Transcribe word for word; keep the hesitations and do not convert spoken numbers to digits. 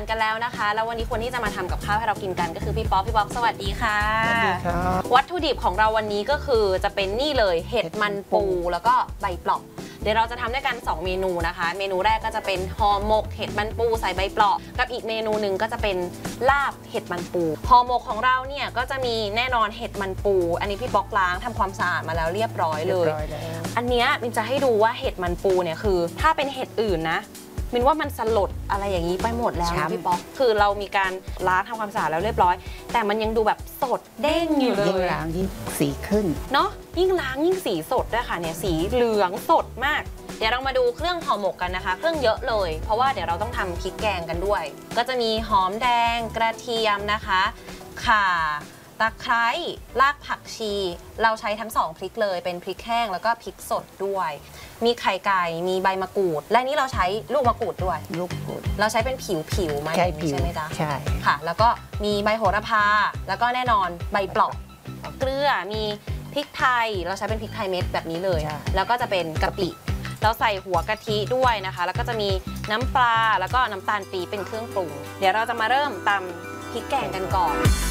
กันแล้วนะคะแล้ววันนี้คนที่จะมาทำกับข้าวให้เรากินกันก็คือพี่ป๊อกพี่ป๊อกสวัสดีค่ะสวัสดีครับวัตถุดิบของเราวันนี้ก็คือจะเป็นนี่เลยเห็ดมันปูแล้วก็ใบเปราะเดี๋ยวเราจะทำด้วยกันสองเมนูนะคะเมนูแรกก็จะเป็นห่อหมกเห็ดมันปูใส่ใบเปราะกับอีกเมนูหนึ่งก็จะเป็นลาบเห็ดมันปูห่อหมกของเราเนี่ยก็จะมีแน่นอนเห็ดมันปูอันนี้พี่ป๊อกล้างทำความสะอาดมาแล้วเรียบร้อยเลยอันนี้มินจะให้ดูว่าเห็ดมันปูเนี่ยคือถ้าเป็นเห็ดอื่นนะมินว่ามันสลดอะไรอย่างนี้ไปหมดแล้วนะพี่ป๊อกคือเรามีการล้างทำความสะอาดแล้วเรียบร้อยแต่มันยังดูแบบสดเด้งอยู่เลยยิ่งล้างยิ่งสีขึ้นเนาะยิ่งล้างยิ่งสีสดด้วยค่ะเนี่ยสีเหลืองสดมากเดี๋ยวเรามาดูเครื่องห่อหมกกันนะคะเครื่องเยอะเลยเพราะว่าเดี๋ยวเราต้องทำพริกแกงกันด้วยก็จะมีหอมแดงกระเทียมนะคะข่าตะไคร้รากผักชีเราใช้ทั้งสองพริกเลยเป็นพริกแห้งแล้วก็พริกสดด้วยมีไข่ไก่มีใบมะกรูดและนี่เราใช้ลูกมะกรูดด้วยลูกมะกรูดเราใช้เป็นผิวผิวไหมใช่ผิวใช่ไหมจ๊ะใช่ค่ะแล้วก็มีใบโหระพาแล้วก็แน่นอนใบเปราะเกลือมีพริกไทยเราใช้เป็นพริกไทยเม็ดแบบนี้เลยแล้วก็จะเป็นกะปิเราใส่หัวกะทิด้วยนะคะแล้วก็จะมีน้ำปลาแล้วก็น้ำตาลปี๊บเป็นเครื่องปรุงเดี๋ยวเราจะมาเริ่มตำพริกแกงกันก่อน